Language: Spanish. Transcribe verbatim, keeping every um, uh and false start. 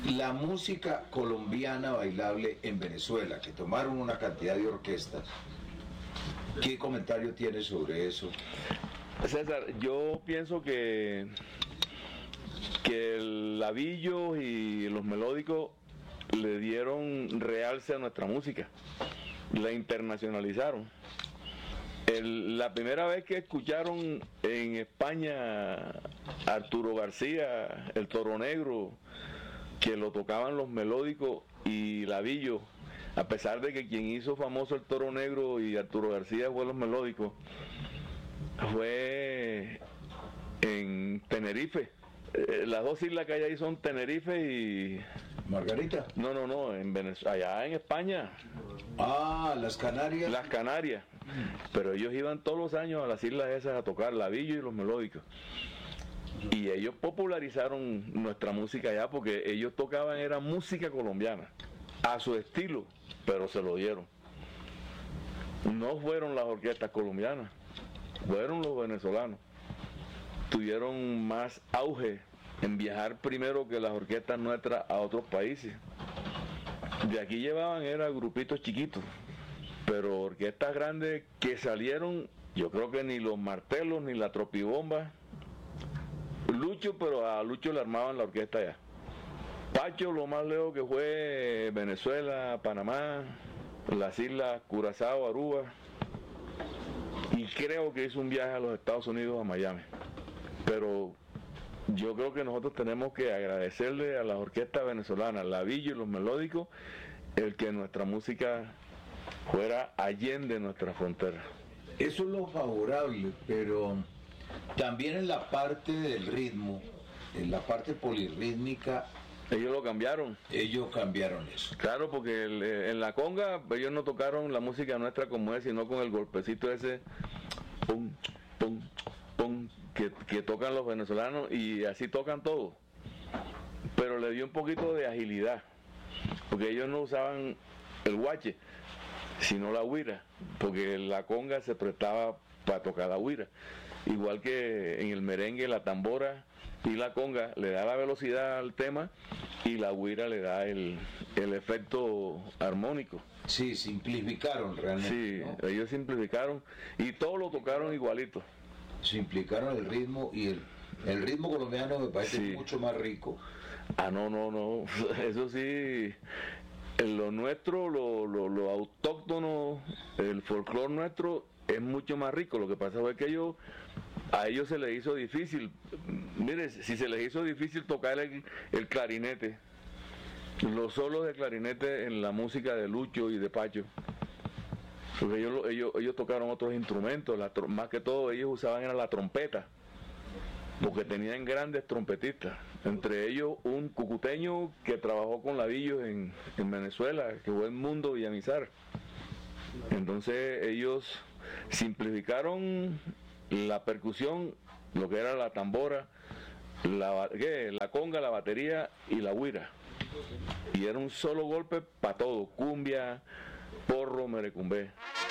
la música colombiana bailable en Venezuela, que tomaron una cantidad de orquestas. ¿Qué comentario tienes sobre eso? César, yo pienso que, que el labillo y los melódicos le dieron realce a nuestra música, la internacionalizaron. El, la primera vez que escucharon en España a Arturo García, el Toro Negro, que lo tocaban los melódicos y labillo, a pesar de que quien hizo famoso el Toro Negro y Arturo García fue los melódicos, fue en Tenerife. Eh, las dos islas que hay ahí son Tenerife y... ¿Margarita? No, no, no, en Venezuela, allá en España. Ah, las Canarias. Las Canarias. Pero ellos iban todos los años a las islas esas a tocar labillo y los melódicos. Y ellos popularizaron nuestra música allá porque ellos tocaban, era música colombiana, a su estilo, pero se lo dieron. No fueron las orquestas colombianas, fueron los venezolanos. Tuvieron más auge en viajar primero que las orquestas nuestras a otros países. De aquí llevaban, era grupitos chiquitos, pero orquestas grandes que salieron, yo creo que ni los Martelos ni la Tropibomba. Lucho, pero a Lucho le armaban la orquesta allá. Pacho, lo más lejos que fue Venezuela, Panamá, las islas Curazao, Aruba, y creo que hizo un viaje a los Estados Unidos, a Miami. Pero yo creo que nosotros tenemos que agradecerle a las orquestas venezolanas, labillo y los melódicos, el que nuestra música fuera allende nuestra frontera. Eso es lo favorable, pero también en la parte del ritmo, en la parte polirrítmica, ellos lo cambiaron. Ellos cambiaron eso. Claro, porque el, en la conga ellos no tocaron la música nuestra como es, sino con el golpecito ese, pum, pum, pum, que, que tocan los venezolanos, y así tocan todos. Pero le dio un poquito de agilidad, porque ellos no usaban el guache, sino la huira, porque la conga se prestaba para tocar la huira. Igual que en el merengue, la tambora y la conga le da la velocidad al tema y la huira le da el, el efecto armónico. Sí, simplificaron realmente. Sí, ¿no? Ellos simplificaron y todo lo tocaron igualito. Simplificaron el ritmo, y el, el ritmo colombiano me parece sí. mucho más rico. Ah, no, no, no, eso sí, en lo nuestro, lo, lo, lo autóctono, el folclore nuestro es mucho más rico. Lo que pasa fue que ellos, a ellos se les hizo difícil. Mire, si se les hizo difícil tocar el, el clarinete, los solos de clarinete en la música de Lucho y de Pacho, porque ellos, ellos, ellos tocaron otros instrumentos, la, más que todo ellos usaban era la trompeta, porque tenían grandes trompetistas, entre ellos un cucuteño que trabajó con labillos en, en Venezuela, que fue Edmundo Villamizar. Entonces ellos simplificaron la percusión, lo que era la tambora, la, ¿qué? la conga, la batería y la huira, y era un solo golpe para todo, cumbia, porro, merecumbé.